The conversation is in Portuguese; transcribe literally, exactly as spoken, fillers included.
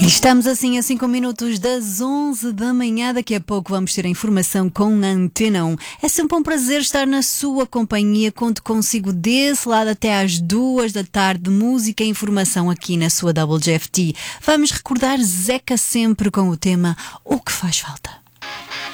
Estamos assim a cinco minutos das onze da manhã. Daqui a pouco vamos ter a informação com a Antena um. É sempre um prazer estar na sua companhia. Conto consigo desse lado até às duas da tarde. Música e informação aqui na sua W G F T. Vamos recordar Zeca sempre com o tema O que faz falta.